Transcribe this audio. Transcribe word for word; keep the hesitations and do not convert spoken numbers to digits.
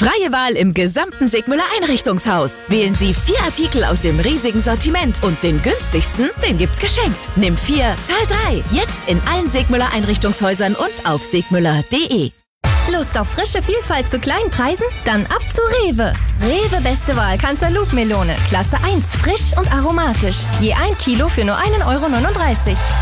Freie Wahl im gesamten Sigmüller Einrichtungshaus. Wählen Sie vier Artikel aus dem riesigen Sortiment und den günstigsten, den gibt's geschenkt. Nimm vier, zahl drei. Jetzt in allen Sigmüller Einrichtungshäusern und auf sigmüller punkt de. Lust auf frische Vielfalt zu kleinen Preisen? Dann ab zu Rewe. Rewe Beste Wahl Cantaloupe-Melone. Klasse eins, frisch und aromatisch. Je ein Kilo für nur ein Euro neununddreißig.